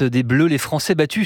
défaite des Bleus, les Français battus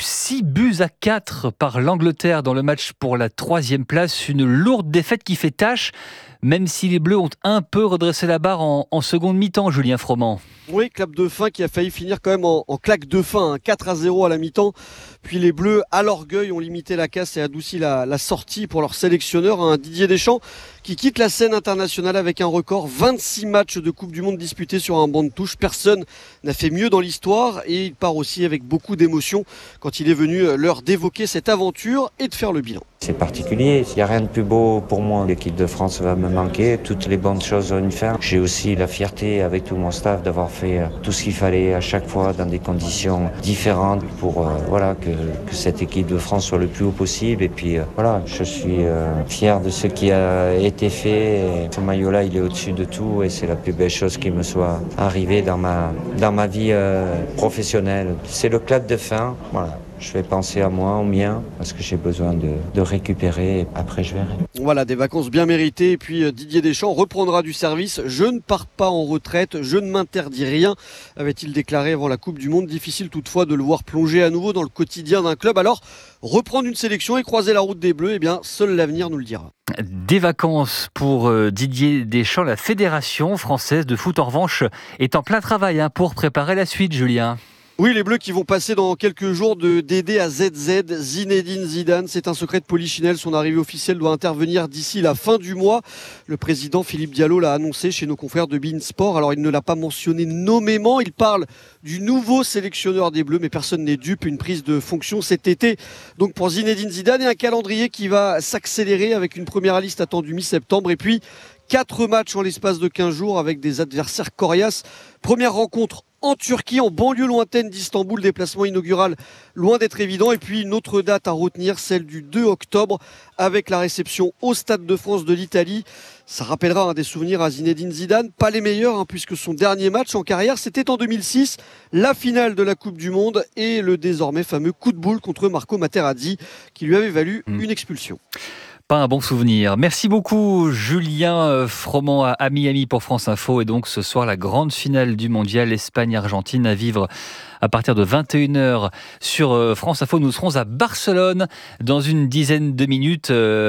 6-4 par l'Angleterre dans le match pour la 3e place. Une lourde défaite qui fait tâche, même si les Bleus ont un peu redressé la barre en seconde mi-temps, Julien Froment. Oui, clap de fin qui a failli finir quand même en claque de fin, 4-0 à la mi-temps. Puis les Bleus, à l'orgueil, ont limité la casse et adouci la sortie pour leur sélectionneur, Didier Deschamps, qui quitte la scène internationale avec un record, 26 matchs de Coupe du Monde disputés sur un banc de touche. Personne n'a fait mieux dans l'histoire et il part aussi avec beaucoup d'émotion quand il est venu l'heure d'évoquer cette aventure et de faire le bilan. C'est particulier, il n'y a rien de plus beau pour moi. L'équipe de France va me manquer, toutes les bonnes choses ont une fin. J'ai aussi la fierté avec tout mon staff d'avoir fait tout ce qu'il fallait à chaque fois dans des conditions différentes pour que cette équipe de France soit le plus haut possible. Et puis je suis fier de ce qui a été fait. Et ce maillot-là, il est au-dessus de tout et c'est la plus belle chose qui me soit arrivée dans ma vie professionnelle. C'est le clap de fin, voilà. Je vais penser à moi, au mien, parce que j'ai besoin de récupérer et après je verrai. Voilà, des vacances bien méritées. Et puis Didier Deschamps reprendra du service. Je ne pars pas en retraite, je ne m'interdis rien, avait-il déclaré avant la Coupe du Monde. Difficile toutefois de le voir plonger à nouveau dans le quotidien d'un club. Alors, reprendre une sélection et croiser la route des Bleus, seul l'avenir nous le dira. Des vacances pour Didier Deschamps. La Fédération française de foot, en revanche, est en plein travail pour préparer la suite, Julien. Oui, les Bleus qui vont passer dans quelques jours de DD à ZZ, Zinedine Zidane. C'est un secret de polichinelle. Son arrivée officielle doit intervenir d'ici la fin du mois. Le président Philippe Diallo l'a annoncé chez nos confrères de beIN Sport. Alors, il ne l'a pas mentionné nommément. Il parle du nouveau sélectionneur des Bleus, mais personne n'est dupe. Une prise de fonction cet été. Donc, pour Zinedine Zidane, et un calendrier qui va s'accélérer avec une première liste attendue mi-septembre. Et puis, 4 matchs en l'espace de 15 jours avec des adversaires coriaces. Première rencontre en Turquie, en banlieue lointaine d'Istanbul, déplacement inaugural loin d'être évident. Et puis une autre date à retenir, celle du 2 octobre, avec la réception au Stade de France de l'Italie. Ça rappellera des souvenirs à Zinedine Zidane, pas les meilleurs, puisque son dernier match en carrière, c'était en 2006, la finale de la Coupe du Monde et le désormais fameux coup de boule contre Marco Materazzi, qui lui avait valu une expulsion. Pas un bon souvenir. Merci beaucoup Julien Froment à Miami pour France Info. Et donc ce soir, la grande finale du mondial Espagne-Argentine à vivre à partir de 21h sur France Info. Nous serons à Barcelone dans une dizaine de minutes.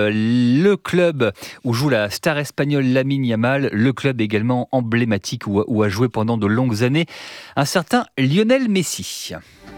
Le club où joue la star espagnole Lamine Yamal, le club également emblématique où a joué pendant de longues années un certain Lionel Messi.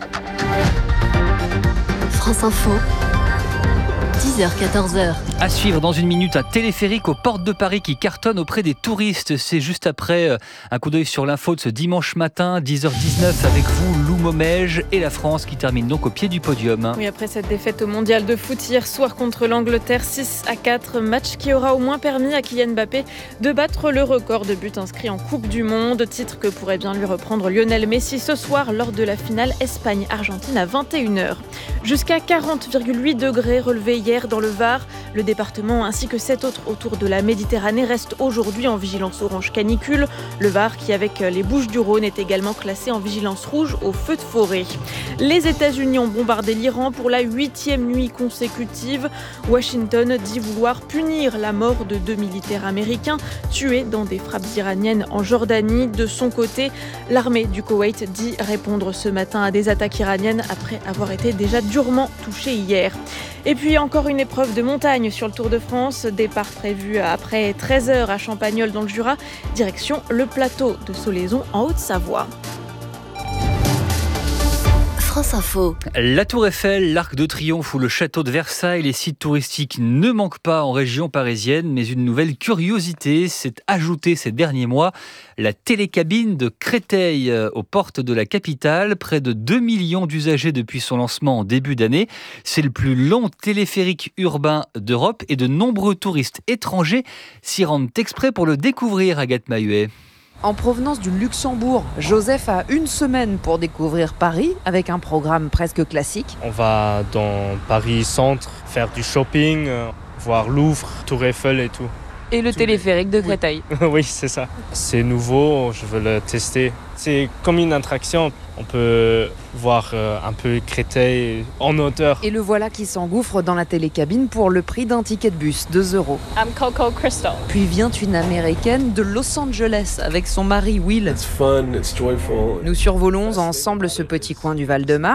France Info. 10h-14h. À suivre dans une minute, un téléphérique aux portes de Paris qui cartonne auprès des touristes. C'est juste après un coup d'œil sur l'info de ce dimanche matin, 10h19 avec vous, Lou Momège et la France qui termine donc au pied du podium. Oui, après cette défaite au mondial de foot hier soir contre l'Angleterre, 6-4, match qui aura au moins permis à Kylian Mbappé de battre le record de buts inscrits en Coupe du Monde, titre que pourrait bien lui reprendre Lionel Messi ce soir lors de la finale Espagne-Argentine à 21h. Jusqu'à 40,8 degrés relevés hier dans le Var. Le département ainsi que 7 autres autour de la Méditerranée restent aujourd'hui en vigilance orange canicule. Le Var qui avec les Bouches-du-Rhône est également classé en vigilance rouge au feu de forêt. Les États-Unis ont bombardé l'Iran pour la 8e nuit consécutive. Washington dit vouloir punir la mort de 2 militaires américains tués dans des frappes iraniennes en Jordanie. De son côté, l'armée du Koweït dit répondre ce matin à des attaques iraniennes après avoir été déjà durement touchée hier. Et puis encore une épreuve de montagne sur le Tour de France. Départ prévu après 13h à Champagnole dans le Jura. Direction le plateau de Solaison en Haute-Savoie. France Info. La Tour Eiffel, l'Arc de Triomphe ou le Château de Versailles, les sites touristiques ne manquent pas en région parisienne, mais une nouvelle curiosité s'est ajoutée ces derniers mois. La télécabine de Créteil aux portes de la capitale, près de 2 millions d'usagers depuis son lancement en début d'année. C'est le plus long téléphérique urbain d'Europe et de nombreux touristes étrangers s'y rendent exprès pour le découvrir, Agathe Mahuet. En provenance du Luxembourg, Joseph a une semaine pour découvrir Paris avec un programme presque classique. On va dans Paris Centre, faire du shopping, voir Louvre, Tour Eiffel et tout. Et le téléphérique de Créteil. Oui, c'est ça. C'est nouveau, je veux le tester. C'est comme une attraction. On peut voir un peu Créteil en hauteur. Et le voilà qui s'engouffre dans la télécabine pour le prix d'un ticket de bus, 2 €. I'm Coco Crystal. Puis vient une Américaine de Los Angeles avec son mari Will. It's fun, it's joyful. Nous survolons ensemble ce petit coin du Val-de-Marne.